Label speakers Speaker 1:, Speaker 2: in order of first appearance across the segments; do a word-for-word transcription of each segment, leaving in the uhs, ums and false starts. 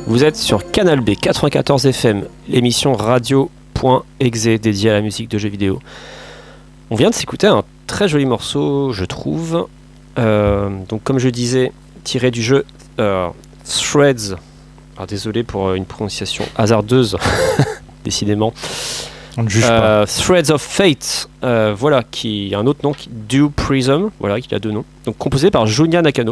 Speaker 1: Vous êtes sur Canal B quatre-vingt-quatorze F M, l'émission radio.exe dédiée à la musique de jeux vidéo. On vient de s'écouter un très joli morceau, je trouve. Euh, donc comme je disais, tiré du jeu euh, Threads. Alors désolé pour une prononciation hasardeuse, décidément.
Speaker 2: On ne juge
Speaker 1: euh,
Speaker 2: pas.
Speaker 1: Threads of Fate, euh, voilà, qui a un autre nom, qui Dew Prism, voilà, qui a deux noms. Donc composé par Junya Nakano.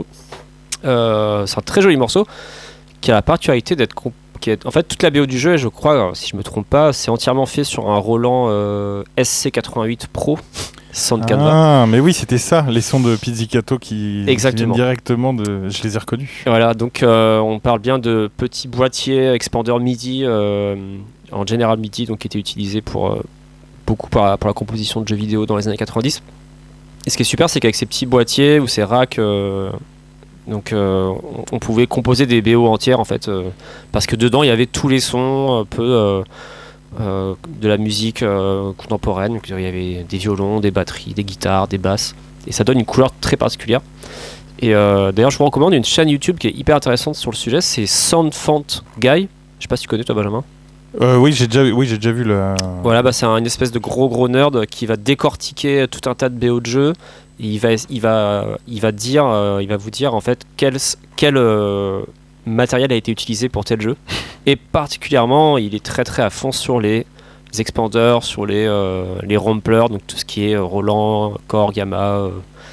Speaker 1: Euh, c'est un très joli morceau qui a la particularité d'être comp- qui est, en fait toute la B O du jeu, je crois, si je me trompe pas, c'est entièrement fait sur un Roland euh, S C quatre-vingt-huit Pro Sound Canva.
Speaker 2: Ah, mais oui, c'était ça, les sons de Pizzicato qui, qui viennent directement de. Je les ai reconnus.
Speaker 1: Et voilà, donc euh, on parle bien de petits boîtiers expandeurs MIDI euh, en General MIDI, donc qui étaient utilisés pour euh, beaucoup pour la, pour la composition de jeux vidéo dans les années quatre-vingt-dix. Et ce qui est super, c'est qu'avec ces petits boîtiers ou ces racks, euh, donc euh, on, on pouvait composer des B O entières en fait, euh, parce que dedans il y avait tous les sons un peu euh, euh, de la musique euh, contemporaine. Donc, il y avait des violons, des batteries, des guitares, des basses, et ça donne une couleur très particulière. Et euh, d'ailleurs, je vous recommande une chaîne YouTube qui est hyper intéressante sur le sujet, c'est Soundfont Guy. Je sais pas si tu connais toi, Benjamin.
Speaker 2: Euh, oui, j'ai déjà, oui, j'ai déjà vu le.
Speaker 1: Voilà, bah, c'est un, une espèce de gros gros nerd qui va décortiquer tout un tas de B O de jeux. Et il va, il va, il va dire, euh, il va vous dire en fait quel, quel euh, matériel a été utilisé pour tel jeu. Et particulièrement, il est très très à fond sur les expandeurs, sur les euh, les ramplers, donc tout ce qui est euh, Roland, Korg, Yamaha. Euh,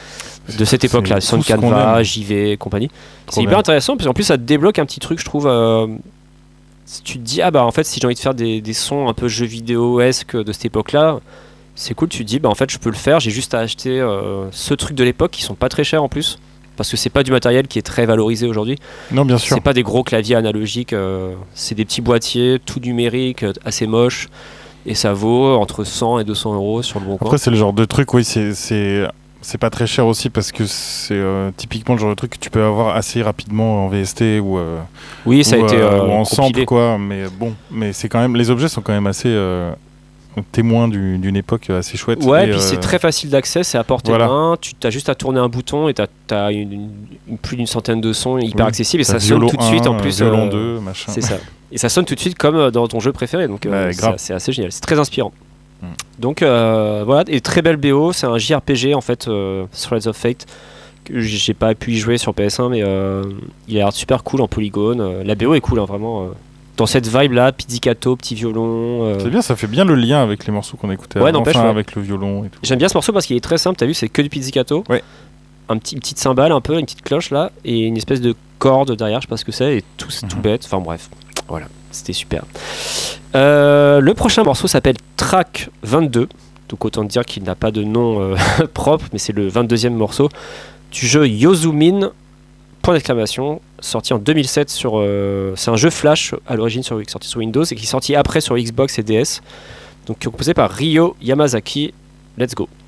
Speaker 1: de cette époque-là, Sound Canva, J V et compagnie. Trop c'est hyper bien. Intéressant parce qu'en plus ça te débloque un petit truc, je trouve. Euh, si tu te dis ah bah en fait si j'ai envie de faire des, des sons un peu jeux vidéo-esque de cette époque-là, c'est cool. Tu te dis bah en fait je peux le faire. J'ai juste à acheter euh, ce truc de l'époque qui sont pas très chers en plus parce que c'est pas du matériel qui est très valorisé aujourd'hui.
Speaker 2: Non bien sûr.
Speaker 1: C'est pas des gros claviers analogiques. Euh, c'est des petits boîtiers tout numériques, assez moches et ça vaut entre cent et deux cents euros sur le bon coin.
Speaker 2: Après c'est le genre de truc oui c'est, c'est... C'est pas très cher aussi parce que c'est euh, typiquement le genre de truc que tu peux avoir assez rapidement en V S T ou, euh,
Speaker 1: oui, ça
Speaker 2: ou,
Speaker 1: a été,
Speaker 2: euh,
Speaker 1: euh,
Speaker 2: ou en
Speaker 1: compilé.
Speaker 2: sample quoi. Mais bon, mais c'est quand même les objets sont quand même assez euh, témoins du, d'une époque assez chouette.
Speaker 1: Ouais, et puis
Speaker 2: euh,
Speaker 1: c'est très facile d'accès, c'est à portée
Speaker 2: voilà.
Speaker 1: de main. Tu as juste à tourner un bouton et tu as une, une, une, plus d'une centaine de sons hyper
Speaker 2: oui.
Speaker 1: accessibles et
Speaker 2: T'as
Speaker 1: ça sonne tout de suite
Speaker 2: un,
Speaker 1: en plus.
Speaker 2: Violon
Speaker 1: euh,
Speaker 2: deux, machin.
Speaker 1: C'est ça. Et ça sonne tout de suite comme dans ton jeu préféré, donc euh,
Speaker 2: bah,
Speaker 1: c'est, c'est assez génial. C'est très inspirant.
Speaker 2: Mm.
Speaker 1: Donc euh, voilà, et très belle B O, c'est un J R P G en fait, euh, Threads of Fate. Que j'ai pas pu y jouer sur P S un, mais euh, il a l'air super cool en polygone. Euh, la B O est cool, hein, vraiment. Euh, dans cette vibe là, pizzicato, petit violon. Euh...
Speaker 2: C'est bien, ça fait bien le lien avec les morceaux qu'on écoutait
Speaker 1: ouais,
Speaker 2: avant,
Speaker 1: n'empêche,
Speaker 2: enfin,
Speaker 1: ouais.
Speaker 2: avec le violon et tout.
Speaker 1: J'aime bien ce morceau parce qu'il est très simple, t'as vu, c'est que du pizzicato.
Speaker 2: Ouais.
Speaker 1: Un petit, une petite cymbale un peu, une petite cloche là, et une espèce de corde derrière, je sais pas ce que c'est, et tout, c'est mm-hmm. tout bête. Enfin bref, voilà, c'était super. Euh, le prochain morceau s'appelle Track vingt-deux. Donc autant dire qu'il n'a pas de nom euh, propre, mais c'est le vingt-deuxième morceau du jeu Yozumin, point d'exclamation, sorti en deux mille sept sur... Euh, c'est un jeu Flash à l'origine sur, sorti sur Windows et qui est sorti après sur Xbox et D S. Donc composé par Ryo Yamazaki. Let's go.